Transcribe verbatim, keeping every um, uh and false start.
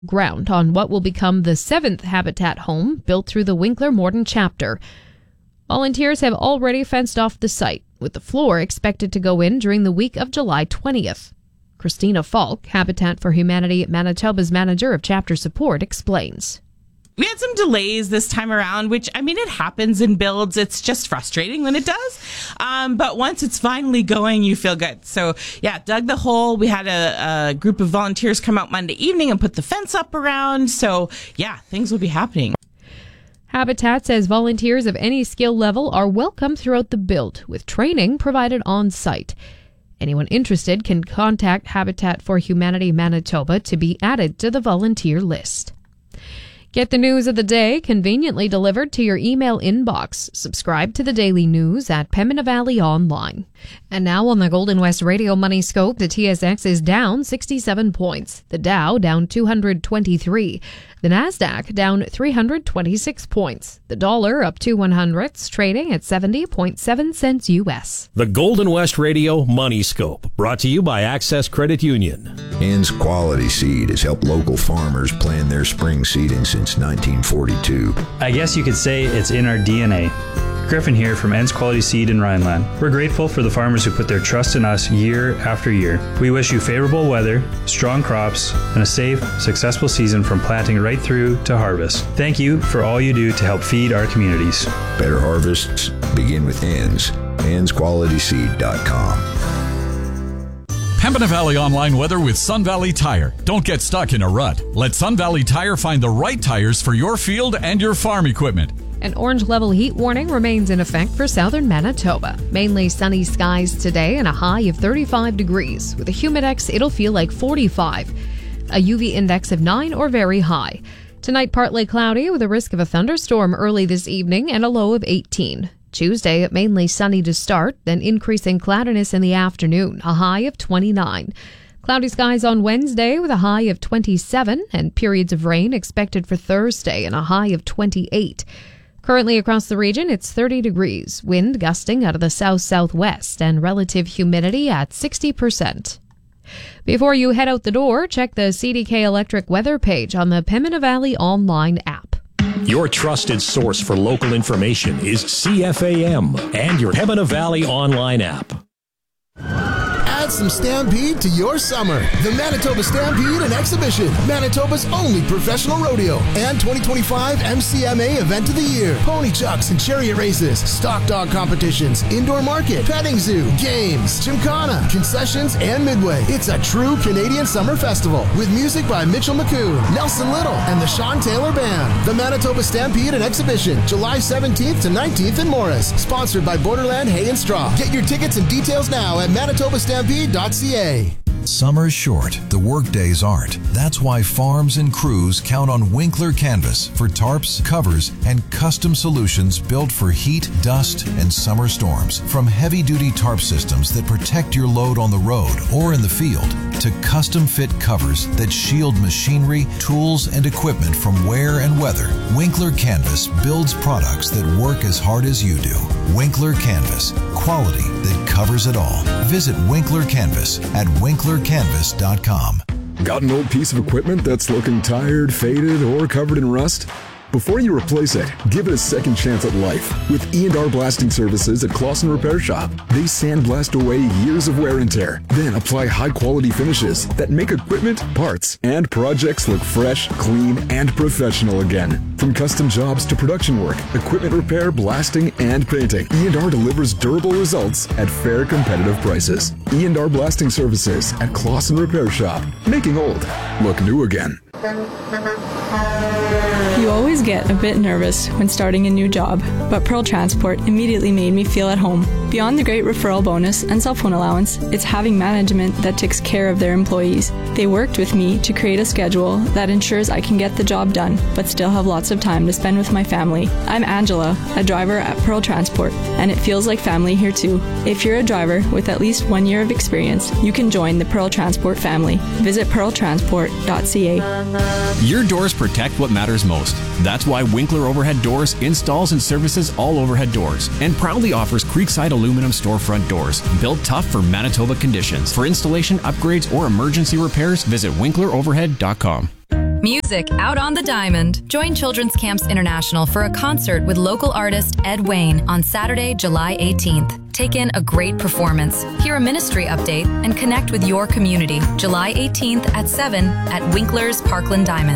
ground on what will become the seventh Habitat home built through the Winkler-Morden chapter. Volunteers have already fenced off the site, with the floor expected to go in during the week of July twentieth. Christina Falk, Habitat for Humanity Manitoba's manager of chapter support, explains. We had some delays this time around, which, I mean, it happens in builds. It's just frustrating when it does. Um, but once it's finally going, you feel good. So, yeah, dug the hole. We had a, a group of volunteers come out Monday evening and put the fence up around. So, yeah, things will be happening. Habitat says volunteers of any skill level are welcome throughout the build, with training provided on site. Anyone interested can contact Habitat for Humanity Manitoba to be added to the volunteer list. Get the news of the day conveniently delivered to your email inbox. Subscribe to the daily news at Pembina Valley Online. And now on the Golden West Radio Money Scope, the T S X is down sixty-seven points. The Dow down two hundred twenty-three. The Nasdaq down three hundred twenty-six points. The dollar up two one hundredths, trading at seventy point seven cents U S. The Golden West Radio Money Scope, brought to you by Access Credit Union. Ends Quality Seed has helped local farmers plan their spring seeding since nineteen forty-two. I guess you could say it's in our D N A. Griffin here from Ends Quality Seed in Rhineland. We're grateful for the farmers who put their trust in us year after year. We wish you favorable weather, strong crops, and a safe, successful season from planting right through to harvest. Thank you for all you do to help feed our communities. Better harvests begin with Ends. ends quality seed dot com. Pembina Valley Online weather with Sun Valley Tire. Don't get stuck in a rut. Let Sun Valley Tire find the right tires for your field and your farm equipment. An orange level heat warning remains in effect for southern Manitoba. Mainly sunny skies today and a high of thirty-five degrees. With a humidex, it'll feel like forty-five. A U V index of nine or very high. Tonight, partly cloudy with a risk of a thunderstorm early this evening and a low of eighteen. Tuesday, mainly sunny to start, then increasing cloudiness in the afternoon, a high of twenty-nine. Cloudy skies on Wednesday with a high of twenty-seven and periods of rain expected for Thursday and a high of twenty-eight. Currently across the region, it's thirty degrees, wind gusting out of the south-southwest, and relative humidity at sixty percent. Before you head out the door, check the C D K Electric weather page on the Pembina Valley Online app. Your trusted source for local information is C F A M and your Pembina Valley Online app. Add some Stampede to your summer. The Manitoba Stampede and Exhibition, Manitoba's only professional rodeo and twenty twenty-five M C M A Event of the Year. Pony chucks and chariot races, stock dog competitions, indoor market, petting zoo, games, gymkhana, concessions, and midway. It's a true Canadian summer festival with music by Mitchell McCoon, Nelson Little, and the Sean Taylor Band. The Manitoba Stampede and Exhibition, July seventeenth to nineteenth in Morris. Sponsored by Borderland Hay and Straw. Get your tickets and details now at manitoba stampede dot c a. Summer's short, the work days aren't. That's why farms and crews count on Winkler Canvas for tarps, covers, and custom solutions built for heat, dust, and summer storms. From heavy-duty tarp systems that protect your load on the road or in the field, to custom-fit covers that shield machinery, tools, and equipment from wear and weather, Winkler Canvas builds products that work as hard as you do. Winkler Canvas, quality that covers it all. Visit Winkler Canvas at winkler canvas dot com. Got an old piece of equipment that's looking tired, faded, or covered in rust? Before you replace it, give it a second chance at life with E and R Blasting Services at Clausen Repair Shop. They sandblast away years of wear and tear, then apply high-quality finishes that make equipment, parts, and projects look fresh, clean, and professional again. From custom jobs to production work, equipment repair, blasting, and painting, E and R delivers durable results at fair, competitive prices. E and R Blasting Services at Clausen Repair Shop, making old look new again. You always get a bit nervous when starting a new job, but Pearl Transport immediately made me feel at home. Beyond the great referral bonus and cell phone allowance, it's having management that takes care of their employees. They worked with me to create a schedule that ensures I can get the job done, but still have lots of time to spend with my family. I'm Angela, a driver at Pearl Transport, and it feels like family here too. If you're a driver with at least one year of experience, you can join the Pearl Transport family. Visit pearl transport dot c a. Your doors protect what matters most. That's why Winkler Overhead Doors installs and services all overhead doors and proudly offers Creekside aluminum storefront doors, built tough for Manitoba conditions. For installation, upgrades, or emergency repairs, visit winkler overhead dot com. Music out on the diamond. Join Children's Camps International for a concert with local artist Ed Wayne on Saturday, July eighteenth. Take in a great performance, hear a ministry update, and connect with your community. July eighteenth at seven at Winkler's Parkland Diamond.